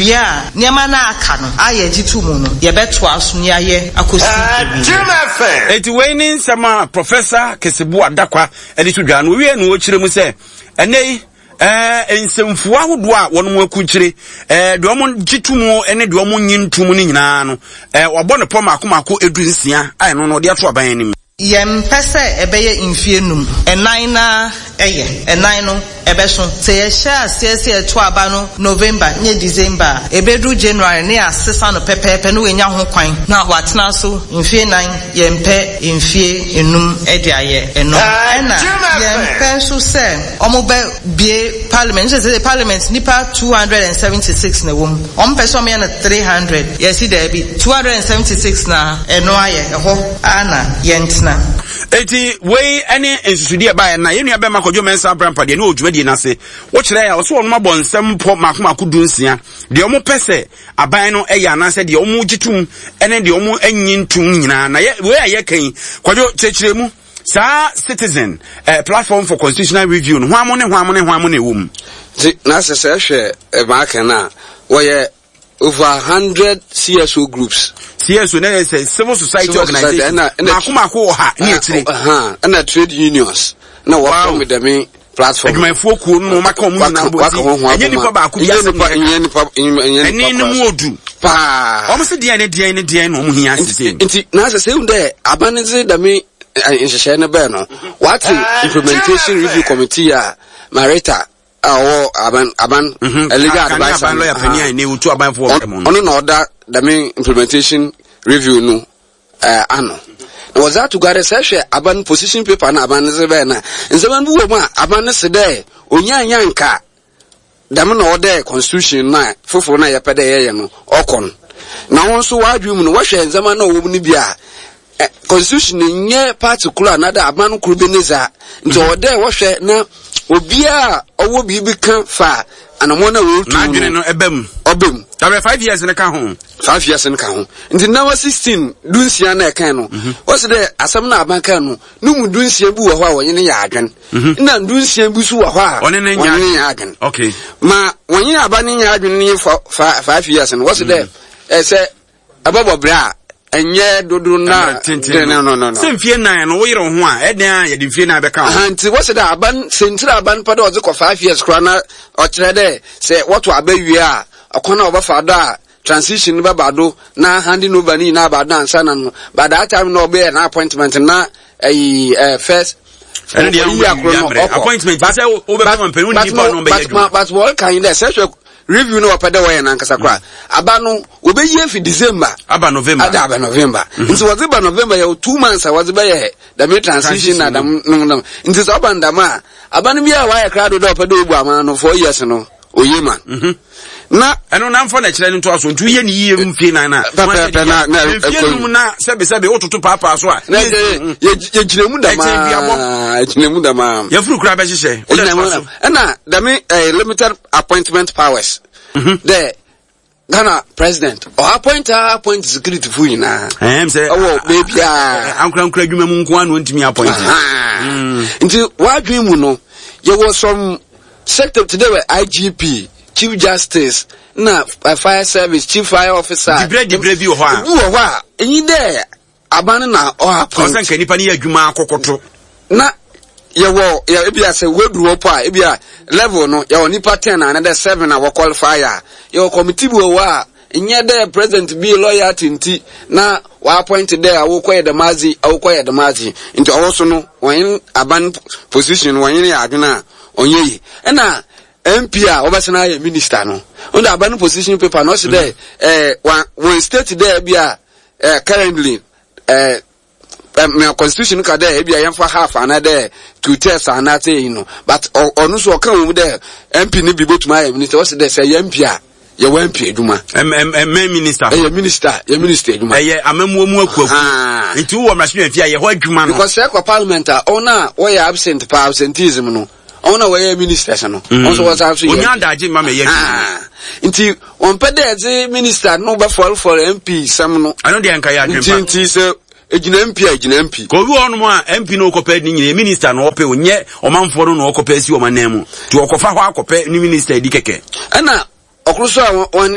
awia niema na aka no aye jitu mu no ye beto aso ni aye akosi eti we ni nsama Professor Kesebu Adakwa edi to dwa no wie no okire mu se enei ensemfu ahodo a wono mu akuchire de omo gitumu ene de omo nyintumu ni nyina no wabɔ ne pɔ makomako edu nsia ai no no de ato aban nim yem pese ebeye infienum enan na enan no ebeso te ye sha siesie to aba no November nye December ebedu January ne asesa no pepepe no wenya ho kwan na watena so infie nan yempe infie enum ede aye eno na yempe so se omobe bie parliament say parliament nipa 276 na wom ompese me na 300 yes there be 276 na eno aye eho ana yentna eti we any ensusudi aba na yenu abe makojo mensa brampa de na odwumadi na se wo kire ya so ono mabɔ nsɛm pɔ makomako dunsia de omo pese aban no eya na se de omo gitum ene de omo anyintum nyina na we aye kan kwajo kyekiremu sa citizen platform for constitutional review no hwamo ne wom na se se hwe ma kan na wo ye over 100 CSO groups. CSO na say civil society organization. Makomako ha ni etire. And trade unions. Na work from with them platform. My folk no maka mu na bo. Enye nipa ba ku biasa eni no mu odu. Pa. Omo se dia ne no mu hia sisi. Nti na say unde abanze da me nhehye ne be no. What implementation review committee Marita aban legal advice lawyer penia ne utu aban for ono na order the main implementation review no ano na was that to gather session aban position paper na aban ze be na nzeban bu wo ma aban se de onyanya nka dam na order constitution na fofo na ye pede ye no okon na won so wadwum no wahwe nzeman na wo mu ni bia constitution nye particular na da aban kurbeneza nti order wahwe na obia owo bibi kan fa anamona wo tu na adwene no ebam dabe 5 years ne ka ho 5 years ne ka ho nti na 16 dunsia na kan no wose de asam na aban kan no numu dunsia bu wo ho a wonye ya adwen na dunsia bu su wo ho a one ne nya adwen okay ma wonye aban ne nya adwen ni 5 years no wose de se ababobra enye dodo na no semfie nan no wo yire ho a eden a ye de fie na be ka ho anti wo se da aban sentira aban pa da o ko 5 years kra na o kire de se woto abawie a akona obafa do a transition ba bado na handing over ni na bado ansa na no but that time no be na appointment na first and the appointment say o be come pen ni pa no be you but what kind of session review no opeda way na nkasa kwa aba no obeyi fi December aba November aba November nti wazi ba November ya 2 months wazi ba ye the transition na dam nti so aba ndama aba no bia wa ya krado do opeda obu ama no 4 years no oyema na eno na mfo na kire nto aso ntu ye ni yie mfie na na sebe ototo papa so a ye giremu dama ye furu kura be hihye na dame limited appointment powers there Ghana president or appoint security fu ina say oh baby ankura dwuma mu nko anu ntimi appoint nti wadwen mu no ye was some sector today were IGP Chief Justice na fire service chief fire officer dibre bi wo ho a enyi de aban na o appoint o san kanipa ni adwuma akokoto na ye wo ya ebia se wedru opo a ebia level no ya onipa 10 na another 7 na wo qualifier ye committee bi wo a enye de president bi lawyer tinti na wa appoint there awokoye de mazi nti owo no won aban position won ya adwuna onye na MP a obasana ya minister no on the aban position paper no say there one state there bia currently my constitution ka there bia yemfa half another 2/3 another you know but onu so kan wo there MP ni bi botuma ya minister was there say MP a ye MP eduma minister ye minister eduma ye amamu mu akuaku nti wo machine afia ye ho adwuma no because say parliament ona we absent pa absenteeism no ona we ministers no also was actually onya daji mama ye nti on pede ze minister no be for MP sam no I don't dey anka ya adwuma nti se ejina MP ko wi onu a MP no okopa ni nyine minister no ope onye omanfo no okopa si o manam ti okofa ho akopa ni minister di keke ana okruso a